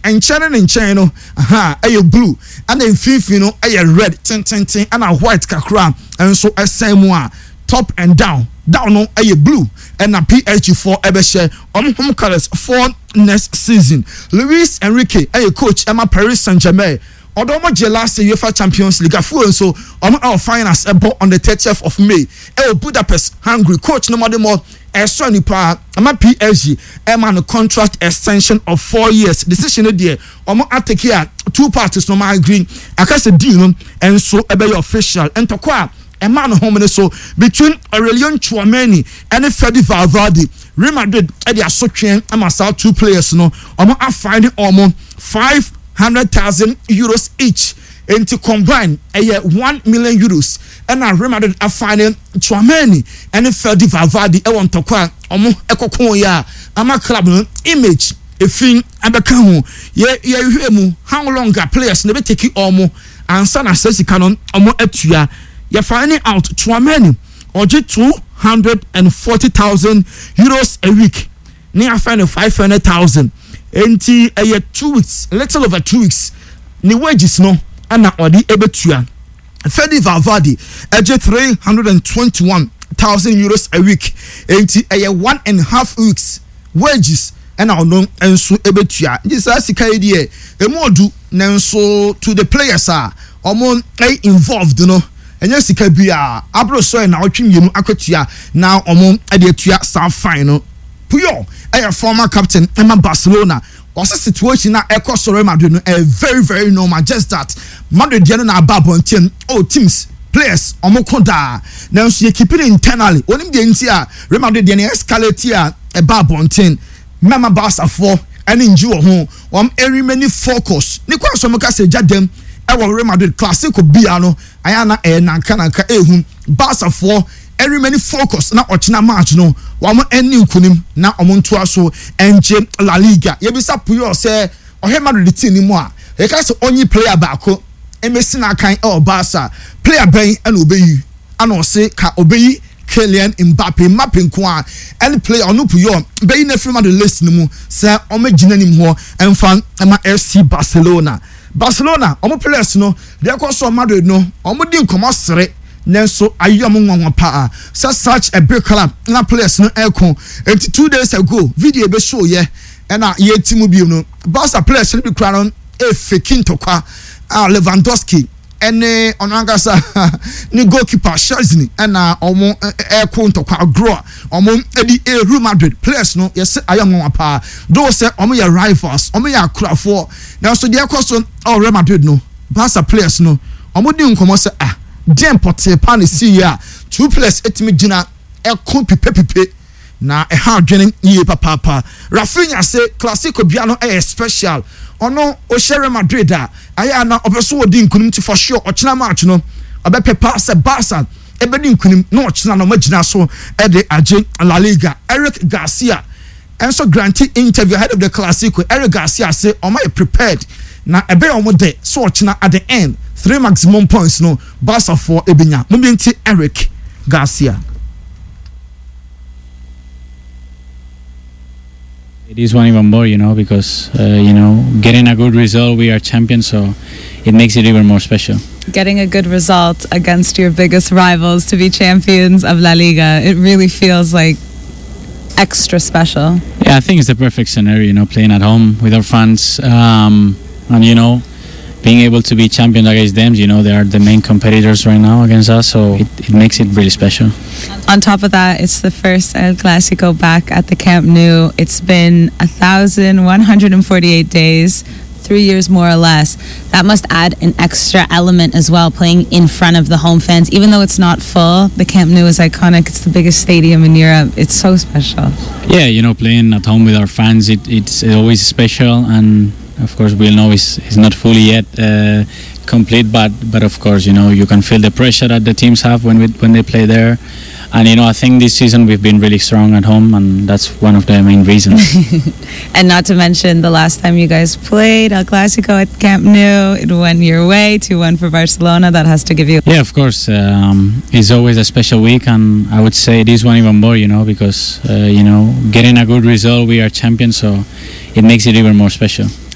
enchane and channel ayo blue and then fifi no ayo red tin and a white kakra and so same one top and down no ayo blue and a PSG4 ebeshe home colors for next season. Luis Enrique ayo coach Emma Paris Saint-Germain Odomo je last UEFA Champions League afu so our finals on the 30th of May Budapest Hungary coach no more so nipa ama PSG man contract extension of 4 years decision there atake here two parties no man agree akase deal no and so be official entokwa man home so between Aurelien Tchouameni and Fede Valverde Real Madrid e dey asotwen ama South two players no find 500,000 euros each and to combine 1 million euros and I remember a final Tchouameni and Fede Valverde want to kwa ekokon ya ama club image a thing abeka ho ye mu how long are players never take omo and sana says canon omo etua you finding out Tchouameni oje 240,000 euros a week near find 500,000 enti 2 weeks little over 2 weeks ni wages no ana odi ebetua Fede Valverde eje 321,000 euros a week enti 1.5 weeks wages and no enso ebetua njisa sika yedie emodu nenso to the players are involved no enya sika bia abro so na otwemienu akwatua na ade atua sa fine no Puyol former captain Emma Barcelona was a situation na Real Madrid no very very normal just that Madrid na babontin teams players omokoda now so you keep it internally onim de ntia Real Madrid dey escalate a babontin Mama Barca for and inju ho every many focus ni kwa so moka se jadem Real Madrid classico bia no ayana nanka ehun Barca for every many focus na ochina match no wamo eni nkunim na omonto aso enje La Liga yebisa Puyol say ohe Madrid team ni mu a e ka so onyi player baako emesi na kan Barca player ben and obeyi ana say ka obeyi Kylian Mbappe nko a any player onu Puyol beyi na free Madrid list ni mu say omagina nim ho emfa ema FC Barcelona omo players no de akoso Madrid no omo di nkomo sere Nenso ayom nwanwa pa such a big club na players no aircon 2 days ago video be show ye na ye team bi no Barca players no be crown faking tokwa Lewandowski ene onangasa ni goalkeeper Szczesny na omo aircon tokwa grow omo edi Real Madrid players no yes ayom nwanwa pa do say omo ya rivals omo ya akrafo na so de akoso Real Madrid no Barca players no omo di nkomo say Dem pote pan see ya 2 players etimi gina ekon pipe na ha dwene ye papa Rafinha say classico bia no special ono o share Madrid aya na obeso odi nkunim ti for sure ochina match no obepepa se Barca ebedi nkunim no ochina no magina so e de age La Liga Eric Garcia enso granted interview ahead of the classico Eric Garcia say am I prepared na ebe omo de so ochina at the end 3 maximum points no Barca for Ebinya Mumbienti Eric Garcia. It is one even more, because getting a good result, we are champions, so it makes it even more special. Getting a good result against your biggest rivals to be champions of La Liga, it really feels like extra special. Yeah, I think it's the perfect scenario, playing at home with our fans, and being able to be champions against them, they are the main competitors right now against us, so it makes it really special. On top of that, it's the first El Clasico back at the Camp Nou. It's been 1,148 days, 3 years more or less. That must add an extra element as well, playing in front of the home fans. Even though it's not full, the Camp Nou is iconic. It's the biggest stadium in Europe. It's so special. Yeah, playing at home with our fans, it's always special, and of course we'll know it's not fully yet complete, but of course you can feel the pressure that the teams have when they play there, and I think this season we've been really strong at home, and that's one of the main reasons. And not to mention the last time you guys played El Clasico at Camp Nou, it went your way, 2-1 for Barcelona. That has to give you... Yeah, of course. It's always a special week, and I would say this one even more, because getting a good result, we are champions, so it makes it even more special.